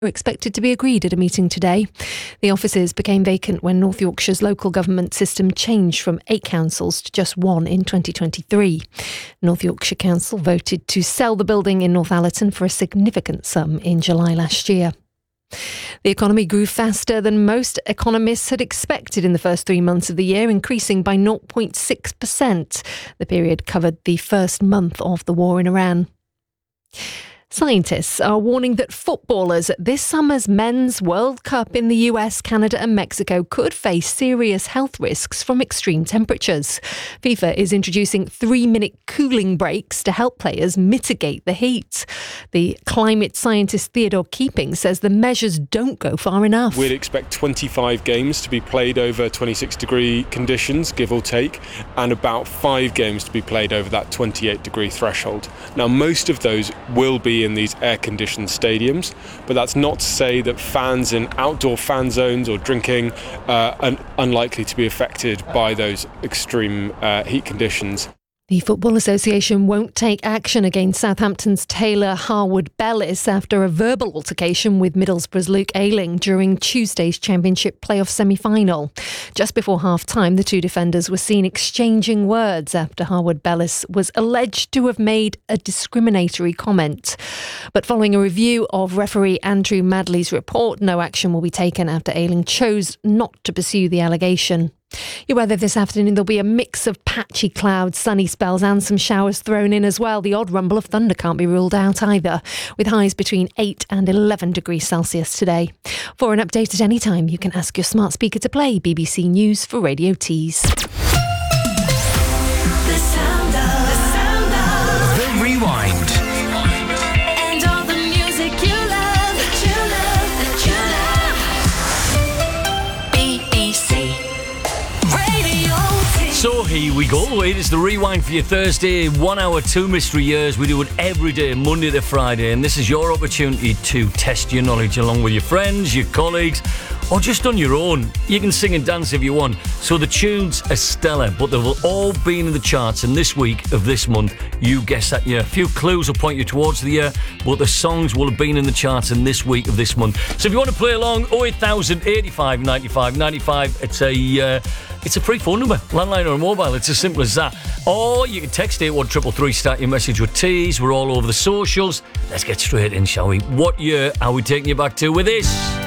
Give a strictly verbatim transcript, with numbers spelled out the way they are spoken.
are expected to be agreed at a meeting today. The offices became vacant when North Yorkshire's local government system changed from eight councils to just one in twenty twenty-three. North Yorkshire Council voted to sell the building in Northallerton for a significant sum in July last year. The economy grew faster than most economists had expected in the first three months of the year, increasing by zero point six percent. The period covered the first month of the war in Iran. Scientists are warning that footballers at this summer's Men's World Cup in the U S, Canada and Mexico could face serious health risks from extreme temperatures. FIFA is introducing three-minute cooling breaks to help players mitigate the heat. The climate scientist Theodore Keeping says the measures don't go far enough. We'd expect twenty-five games to be played over twenty-six degree conditions, give or take, and about five games to be played over that twenty-eight degree threshold. Now, most of those will be in these air-conditioned stadiums, but that's not to say that fans in outdoor fan zones or drinking uh, are unlikely to be affected by those extreme uh, heat conditions. The Football Association won't take action against Southampton's Taylor Harwood-Bellis after a verbal altercation with Middlesbrough's Luke Ayling during Tuesday's Championship playoff semi-final. Just before half-time, the two defenders were seen exchanging words after Harwood-Bellis was alleged to have made a discriminatory comment. But following a review of referee Andrew Madley's report, no action will be taken after Ayling chose not to pursue the allegation. Your weather this afternoon, there'll be a mix of patchy clouds, sunny spells and some showers thrown in as well. The odd rumble of thunder can't be ruled out either, with highs between eight and eleven degrees Celsius today. For an update at any time, you can ask your smart speaker to play B B C News for Radio Tees. The sound of, the sound of The Rewind. And all the music you love, that you love, that you love. B B C Radio Tees. So here we go. It is the Rewind for your Thursday. One hour, two mystery years. We do it every day, Monday to Friday. And this is your opportunity to test your knowledge along with your friends, your colleagues, or just on your own. You can sing and dance if you want. So the tunes are stellar, but they've all been in the charts. And this week of this month, you guess that year. A few clues will point you towards the year, but the songs will have been in the charts in this week of this month. So if you want to play along, oh eight thousand eighty-five ninety-five ninety-five. It's a... Uh, It's a free phone number, landline or mobile. It's as simple as that. Or you can text eight one three three, start your message with T's. We're all over the socials. Let's get straight in, shall we? What year are we taking you back to with this?